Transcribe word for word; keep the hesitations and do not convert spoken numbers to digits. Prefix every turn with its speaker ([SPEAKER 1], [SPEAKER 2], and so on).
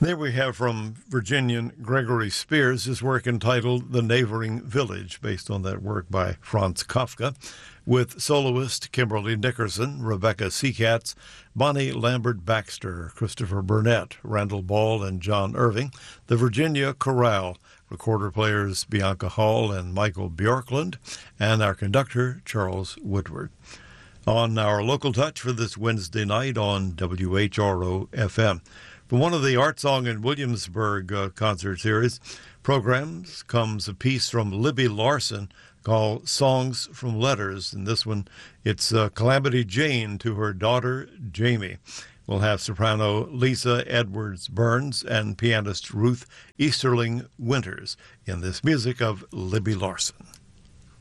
[SPEAKER 1] There we have from Virginian Gregory Spears his work entitled The Neighboring Village, based on that work by Franz Kafka, with soloist Kimberly Nickerson, Rebecca Seacatz, Bonnie Lambert Baxter, Christopher Burnett, Randall Ball, and John Irving, the Virginia Chorale, recorder players Bianca Hall and Michael Bjorklund, and our conductor Charles Woodward. On our local touch for this Wednesday night on W H R O F M. From one of the Art Song in Williamsburg uh, concert series programs comes a piece from Libby Larson called Songs from Letters. And this one, it's uh, Calamity Jane to her daughter, Jamie. We'll have soprano Lisa Edwards Burns and pianist Ruth Easterling Winters in this music of Libby Larson.